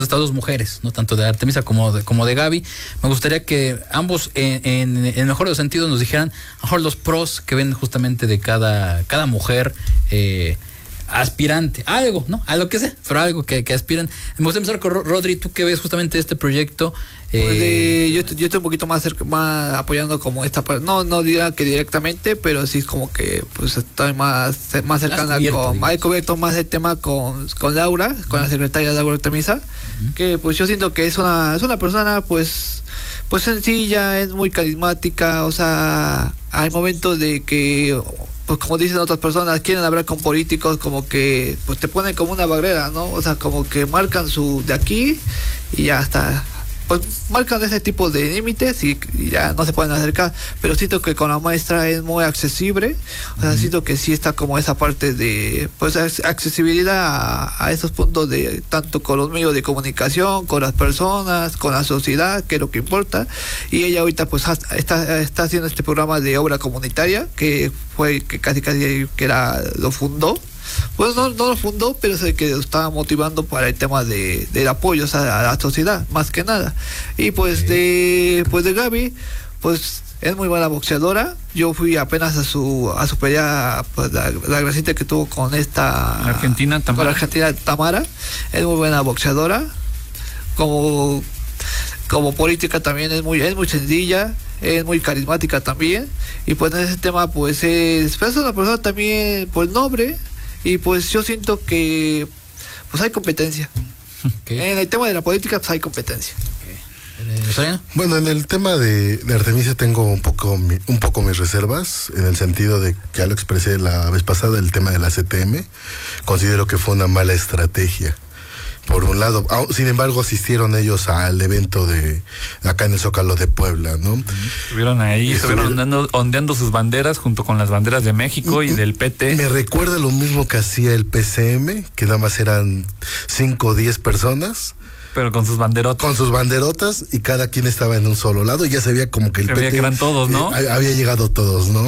estas dos mujeres, no tanto de Artemisa como de Gaby. Me gustaría que ambos, en el mejor de los sentidos, nos dijeran a lo mejor los pros que ven justamente de cada mujer aspirante, algo, ¿no? A lo que sea, pero algo que aspiran. Me gustaría empezar con Rodri. ¿Tú qué ves justamente este proyecto? Yo estoy un poquito más apoyando como esta parte, no diría que directamente, pero sí es como que pues estoy más cercana he cubierto más el tema con Laura, con la secretaria Laura Artemisa, que pues yo siento que es una persona pues sencilla, es muy carismática, o sea, hay momentos de que pues como dicen otras personas, quieren hablar con políticos, como que pues te ponen como una barrera, ¿no? O sea, como que marcan su de aquí y ya está. Pues marcan ese tipo de límites y ya no se pueden acercar, pero siento que con la maestra es muy accesible, o sea, siento que sí está como esa parte de pues accesibilidad a esos puntos de tanto con los medios de comunicación, con las personas, con la sociedad, que es lo que importa, y ella ahorita pues está haciendo este programa de obra comunitaria que fue que casi que lo fundó. Pues no lo fundó, pero es el que estaba motivando para el tema del apoyo, o sea, a la sociedad, más que nada. Y pues de Gaby, pues es muy buena boxeadora. Yo fui apenas a su pelea, pues la gracita que tuvo con esta Argentina, Tamara. Con la Argentina Tamara. Es muy buena boxeadora. Como política también es muy sencilla, es muy carismática también. Y pues en ese tema pues es una persona también pues noble. Y pues yo siento que pues hay competencia. En el tema de la política pues hay competencia. Bueno, en el tema de Artemisa tengo un poco mis reservas, en el sentido de que ya lo expresé la vez pasada, el tema de la CTM. Considero que fue una mala estrategia. Por un lado, sin embargo, asistieron ellos al evento de acá en el Zócalo de Puebla, ¿no? Estuvieron ahí, ondeando sus banderas junto con las banderas de México y del PT. Me recuerda lo mismo que hacía el PCM, que nada más eran 5 o 10 personas. Pero con sus banderotas. Con sus banderotas, y cada quien estaba en un solo lado, y ya se veía como que el PT... que eran todos, ¿no? Había llegado todos, ¿no?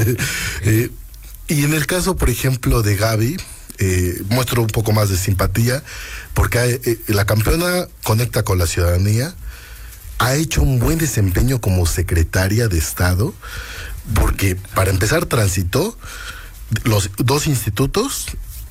Y en el caso, por ejemplo, de Gaby, muestro un poco más de simpatía, porque la campeona conecta con la ciudadanía, ha hecho un buen desempeño como secretaria de Estado, porque para empezar transitó los 2 institutos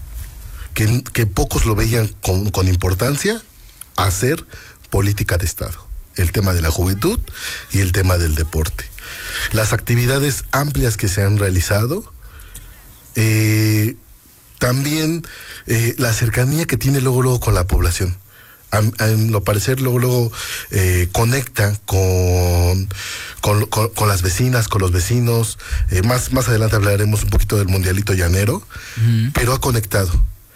que pocos lo veían con importancia, hacer política de Estado, el tema de la juventud y el tema del deporte. Las actividades amplias que se han realizado, también la cercanía que tiene luego con la población. En lo parecer luego conecta con las vecinas, con los vecinos. Más adelante hablaremos un poquito del Mundialito Llanero, pero ha conectado.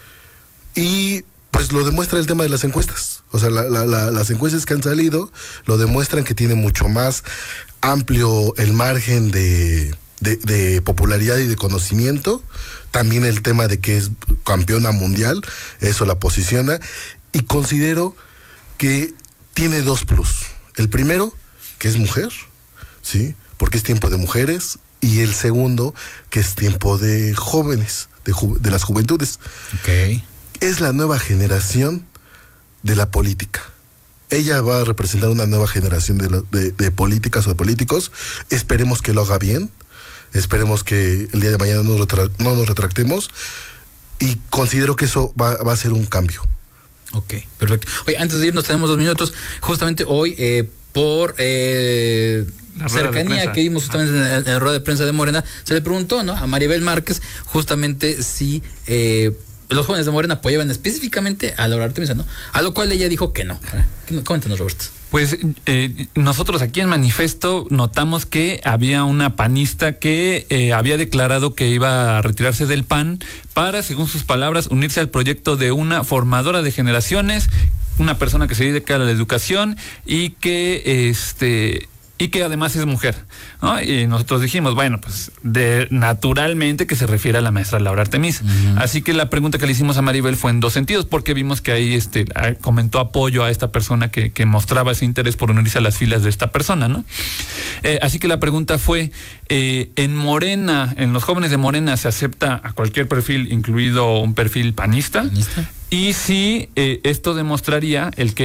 Y pues lo demuestra el tema de las encuestas. O sea, las encuestas que han salido lo demuestran, que tiene mucho más amplio el margen de popularidad y de conocimiento. También el tema de que es campeona mundial, eso la posiciona, y considero que tiene 2 plus. El primero, que es mujer, ¿sí? Porque es tiempo de mujeres, y el segundo, que es tiempo de jóvenes, de las juventudes. Es la nueva generación de la política. Ella va a representar una nueva generación de políticas o de políticos. Esperemos que lo haga bien. Esperemos que el día de mañana no nos retractemos, y considero que eso va a ser un cambio. Ok, perfecto. Oye, antes de irnos tenemos 2 minutos. Justamente hoy, por cercanía que vimos justamente en la rueda de prensa de Morena, se le preguntó, ¿no?, a Maribel Márquez justamente si los jóvenes de Morena apoyaban específicamente a Laura Artemisa, ¿no? A lo cual ella dijo que no. Coméntanos, Roberto. Pues nosotros aquí en Manifesto notamos que había una panista que había declarado que iba a retirarse del PAN para, según sus palabras, unirse al proyecto de una formadora de generaciones, una persona que se dedica a la educación y que además es mujer, ¿no? Y nosotros dijimos, bueno, pues naturalmente que se refiere a la maestra Laura Artemisa. Así que la pregunta que le hicimos a Maribel fue en 2 sentidos, porque vimos que ahí comentó apoyo a esta persona que mostraba ese interés por unirse a las filas de esta persona, ¿no? Así que la pregunta fue, en Morena, en los jóvenes de Morena, ¿se acepta a cualquier perfil, incluido un perfil panista? Y sí, esto demostraría el que